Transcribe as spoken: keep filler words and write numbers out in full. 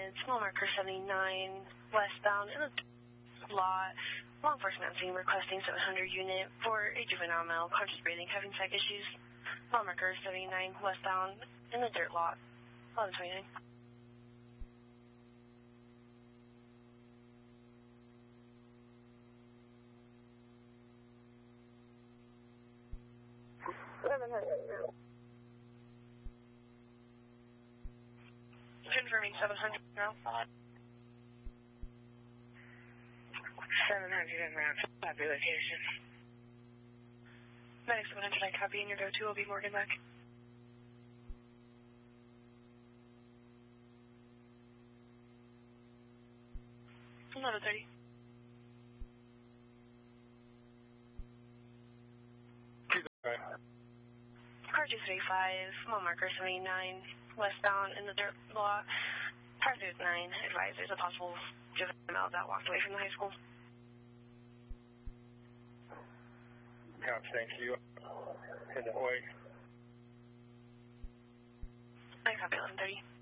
unit, small marker seventy-nine, westbound in the lot. Law enforcement scene requesting seven hundred unit for a juvenile male, conscious breathing, having psych issues. Small marker seventy-nine, westbound in the dirt lot. eleven twenty-nine. seven hundred. Confirming seven hundred now. seven hundred and round. Copy location. Medic seven hundred, I copy, and your go-to will be Morgan back. eleven thirty. Car two thirty-five, small marker seventy-nine, westbound in the dirt lot. Car thirty-nine, advise there's a possible juvenile that walked away from the high school. Copy, thank you. Head that way. I copy eleven thirty.